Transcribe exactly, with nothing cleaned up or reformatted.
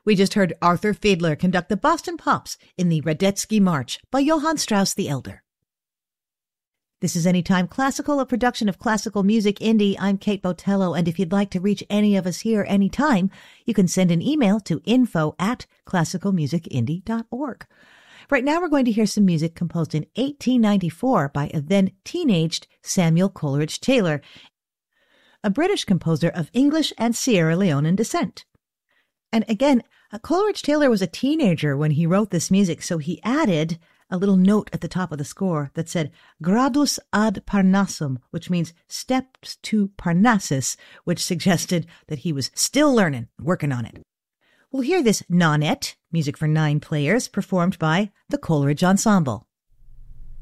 We just heard Arthur Fiedler conduct the Boston Pops in the Radetzky March by Johann Strauss the Elder. This is Anytime Classical, a production of Classical Music Indie. I'm Kate Botello, and if you'd like to reach any of us here anytime, you can send an email to info at classicalmusicindie dot org. Right now we're going to hear some music composed in eighteen ninety-four by a then teenaged Samuel Coleridge Taylor, a British composer of English and Sierra Leonean descent. And again, Coleridge Taylor was a teenager when he wrote this music, so he added a little note at the top of the score that said Gradus ad Parnassum, which means steps to Parnassus, which suggested that he was still learning, working on it. We'll hear this nonet, music for nine players, performed by the Coleridge Ensemble.